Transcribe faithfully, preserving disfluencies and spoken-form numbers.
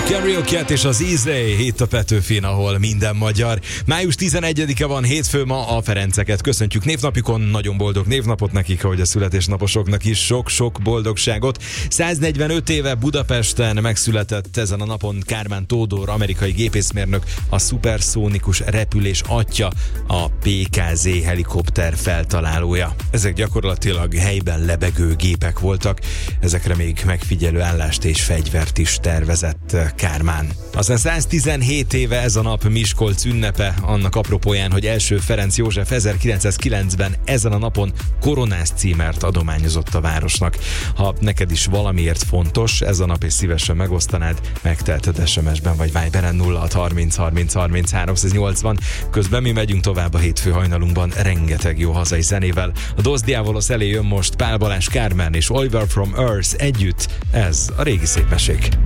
Karaoke és az Easy itt a Petőfin, ahol minden magyar. május tizenegyedike van, hétfő, ma a Ferenceket köszöntjük névnapjukon. Nagyon boldog névnapot nekik, ahogy a születésnaposoknak is sok-sok boldogságot. száznegyvenöt éve Budapesten megszületett ezen a napon Kármán Tódor, amerikai gépészmérnök, a szuperszónikus repülés atya, a pé ká zé helikopter feltalálója. Ezek gyakorlatilag helyben lebegő gépek voltak, ezekre még megfigyelő állást és fegyvert is tervezett Kármán. Aztán száztizenhét éve ez a nap Miskolc ünnepe, annak apropóján, hogy első Ferenc József ezerkilencszázkilencben ezen a napon koronász címert adományozott a városnak. Ha neked is valamiért fontos ez a nap, és szívesen megosztanád, megtelted es em es-ben vagy Viberen nulla hat harminc harminc harminc háromszáznyolcvan. Közben mi megyünk tovább a hétfő hajnalunkban rengeteg jó hazai zenével. A Dos Diabolos elé jön most Pál Balázs, Kármán és Oliver from Earth együtt. Ez a régi szép mesék.